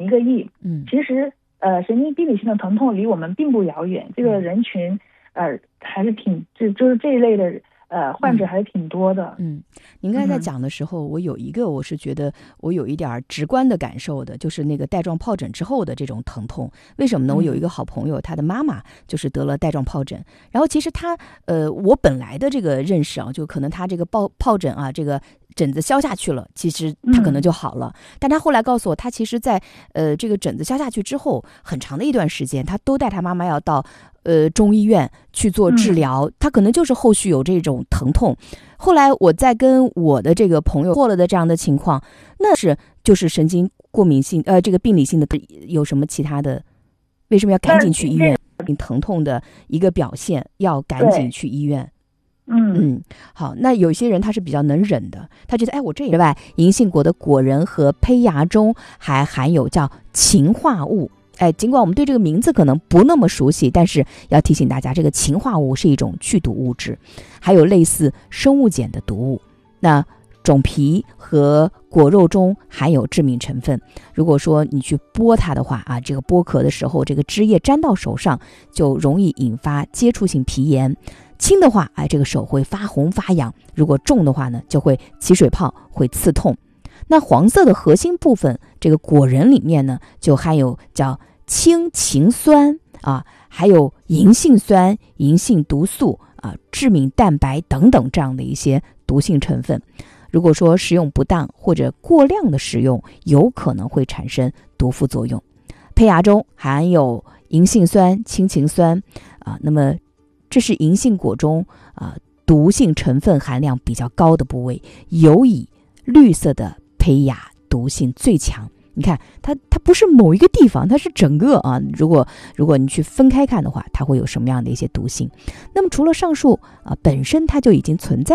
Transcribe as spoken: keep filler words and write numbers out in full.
个亿。 嗯， 其实呃神经病理性的疼痛离我们并不遥远，这个人群呃还是挺就就是这一类的呃患者还是挺多的。 嗯，您刚才在讲的时候，我有一个我是觉得我有一点直观的感受的，就是那个带状疱疹之后的这种疼痛。为什么呢？我有一个好朋友，他的妈妈就是得了带状疱疹，然后其实他呃，我本来的这个认识啊，就可能他这个疱疱疹啊，这个疹子消下去了，其实他可能就好了。嗯、但他后来告诉我，他其实在呃这个疹子消下去之后，很长的一段时间，他都带他妈妈要到呃中医院去做治疗，嗯、他可能就是后续有这种疼痛。后来我在跟我的这个朋友过了的这样的情况，那是就是神经过敏性呃这个病理性的有什么其他的？为什么要赶紧去医院？疼痛的一个表现，要赶紧去医院。 嗯嗯，好，那有些人他是比较能忍的，他觉得哎，我这之外，银杏果的果仁和胚芽中还含有叫氰化物。哎，尽管我们对这个名字可能不那么熟悉，但是要提醒大家，这个氰化物是一种剧毒物质，还有类似生物碱的毒物。那种皮和果肉中含有致敏成分，如果说你去剥它的话啊，这个剥壳的时候，这个汁液沾到手上，就容易引发接触性皮炎。轻的话，哎，这个手会发红发痒；如果重的话呢，就会起水泡，会刺痛。那黄色的核心部分，这个果仁里面呢，就含有叫氢氰酸啊，还有银杏酸、银杏毒素啊、致敏蛋白等等这样的一些毒性成分。如果说食用不当或者过量的食用，有可能会产生毒副作用。胚芽中含有银杏酸、氢氰酸啊，那么这是银杏果中啊毒性成分含量比较高的部位，尤以绿色的胚芽毒性最强。你看它它不是某一个地方，它是整个啊，如果如果你去分开看的话，它会有什么样的一些毒性。那么除了上述啊，本身它就已经存在